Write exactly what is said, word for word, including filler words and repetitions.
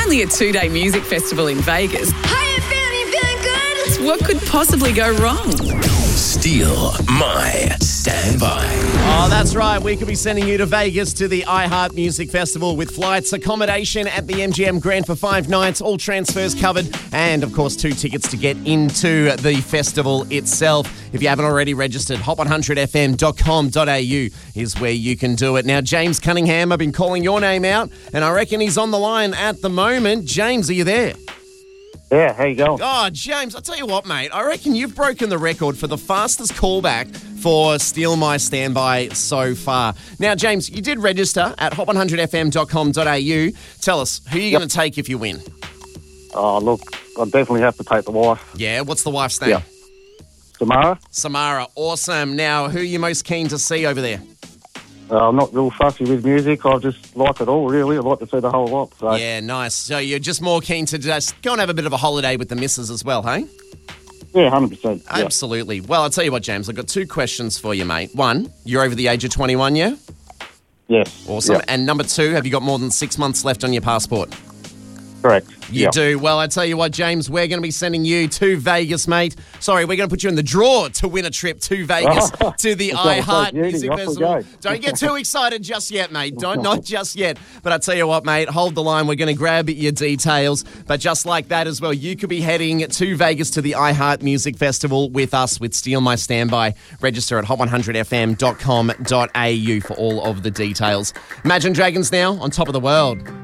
only a two-day music festival in Vegas. Hiya, fam, you feeling good? What could possibly go wrong? Steal My Standby. Oh, that's right. We could be sending you to Vegas to the iHeart Music Festival with flights, accommodation at the M G M Grand for five nights, all transfers covered, and, of course, two tickets to get into the festival itself. If you haven't already registered, hot one hundred f m dot com dot a u is where you can do it. Now, James Cunningham, I've been calling your name out, and I reckon he's on the line at the moment. James, are you there? Yeah, how you going? Oh, James, I'll tell you what, mate. I reckon you've broken the record for the fastest callback for Steal My Standby so far. Now, James, you did register at hot one hundred f m dot com dot a u. Tell us, who are you Yep. going to take if you win? Oh, look, I definitely have to take the wife. Yeah, what's the wife's name? Yeah. Samara. Samara, awesome. Now, who are you most keen to see over there? Uh, I'm not real fussy with music. I just like it all, really. I like to see the whole lot. So. Yeah, nice. So you're just more keen to just go and have a bit of a holiday with the missus as well, hey? Yeah, one hundred percent. Yeah. Absolutely. Well, I'll tell you what, James, I've got two questions for you, mate. One, you're over the age of twenty-one, yeah? Yes. Awesome. Yeah. And number two, have you got more than six months left on your passport? Correct. You yeah. do. Well, I tell you what, James, we're going to be sending you to Vegas, mate. Sorry, we're going to put you in the draw to win a trip to Vegas to the That's iHeart so beauty. Music Off we Festival. go. Don't get too excited just yet, mate. Don't, not just yet. But I tell you what, mate, hold the line. We're going to grab your details. But just like that as well, you could be heading to Vegas to the iHeart Music Festival with us with Steal My Standby. Register at hot one hundred f m dot com dot a u for all of the details. Imagine Dragons now on top of the world.